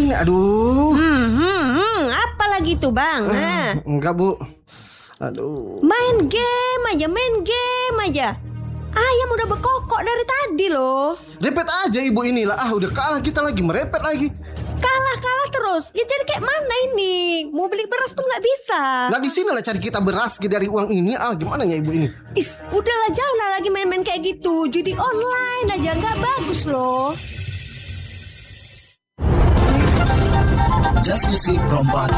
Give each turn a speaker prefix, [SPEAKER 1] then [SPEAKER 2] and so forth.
[SPEAKER 1] ini? Aduh.
[SPEAKER 2] Apa lagi tuh bang?
[SPEAKER 1] Enggak Bu. Aduh.
[SPEAKER 2] Main game aja. Ayam udah berkokok dari tadi loh.
[SPEAKER 1] Repet aja ibu inilah. Udah kalah kita lagi, merepet lagi.
[SPEAKER 2] Kalah terus. Ya jadi kayak mana ini? Mau beli beras pun nggak bisa.
[SPEAKER 1] Nah di sini lah cari kita beras dari uang ini. Gimana ya ibu ini?
[SPEAKER 2] Udahlah jangan lagi main-main kayak gitu. Judi online aja nggak bagus loh.
[SPEAKER 3] Just Music Rombat.